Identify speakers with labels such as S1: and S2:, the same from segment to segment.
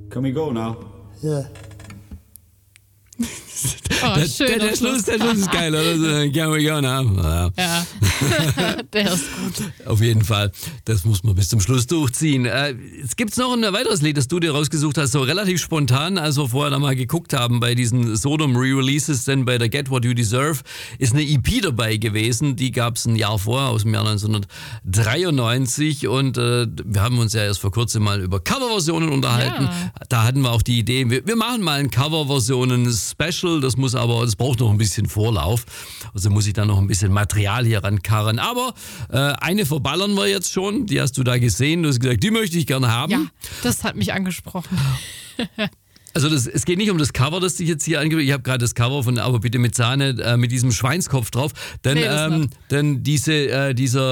S1: Can we go now?
S2: Yeah.
S3: Der Schluss ist geil, oder? Can we go now?
S4: Ja, der ist gut.
S3: Auf jeden Fall. Das muss man bis zum Schluss durchziehen. Es gibt noch ein weiteres Lied, das du dir rausgesucht hast, so relativ spontan, als wir vorher da mal geguckt haben bei diesen Sodom Re-Releases, denn bei der Get What You Deserve ist eine EP dabei gewesen, die gab es ein Jahr vorher, aus dem Jahr 1993 und wir haben uns ja erst vor kurzem mal über Coverversionen unterhalten.
S4: Ja.
S3: Da hatten wir auch die Idee, wir machen mal ein Coverversionen-Special, das braucht noch ein bisschen Vorlauf, also muss ich da noch ein bisschen Material hier rankarren, aber eine verballern wir jetzt schon, die hast du da gesehen, du hast gesagt, die möchte ich gerne haben.
S4: Ja, das hat mich angesprochen.
S3: Also es geht nicht um das Cover, das ich jetzt hier angebe. Ich habe gerade das Cover von Aber bitte mit Sahne mit diesem Schweinskopf drauf. Denn diese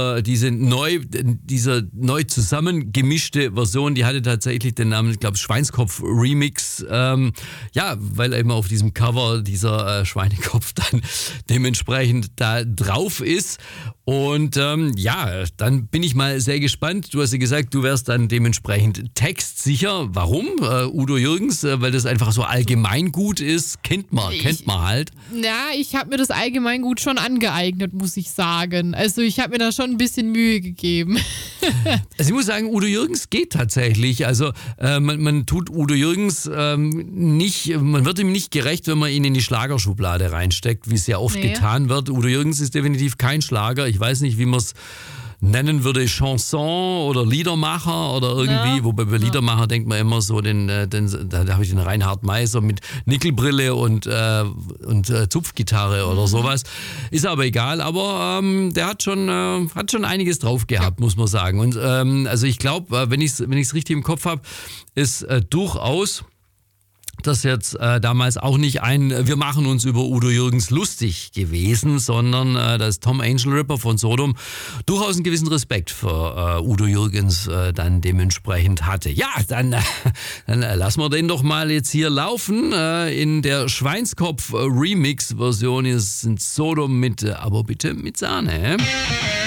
S3: neu zusammengemischte Version, die hatte tatsächlich den Namen, ich glaube, Schweinskopf Remix. Weil eben auf diesem Cover dieser Schweinekopf dann dementsprechend da drauf ist. Und dann bin ich mal sehr gespannt. Du hast ja gesagt, du wärst dann dementsprechend textsicher. Warum? Udo Jürgens, weil das einfach so allgemeingut ist, kennt man halt.
S4: Ja, ich habe mir das Allgemeingut schon angeeignet, muss ich sagen. Also ich habe mir da schon ein bisschen Mühe gegeben.
S3: Also ich muss sagen, Udo Jürgens geht tatsächlich. Also man tut Udo Jürgens nicht, man wird ihm nicht gerecht, wenn man ihn in die Schlagerschublade reinsteckt, wie es ja oft getan wird. Udo Jürgens ist definitiv kein Schlager. Ich weiß nicht, wie man es nennen würde, Chanson oder Liedermacher oder irgendwie, wobei bei Liedermacher denkt man immer so, da habe ich den Reinhard Meiser mit Nickelbrille und Zupfgitarre oder sowas. Ist aber egal, aber der hat schon einiges drauf gehabt, muss man sagen. Und also ich glaube, wenn ich es richtig im Kopf habe, ist durchaus das jetzt damals auch nicht wir machen uns über Udo Jürgens lustig gewesen, sondern dass Tom Angel Ripper von Sodom durchaus einen gewissen Respekt für Udo Jürgens dann dementsprechend hatte. Ja, dann lassen wir den doch mal jetzt hier laufen. In der Schweinskopf Remix-Version ist Sodom mit Aber bitte mit Sahne.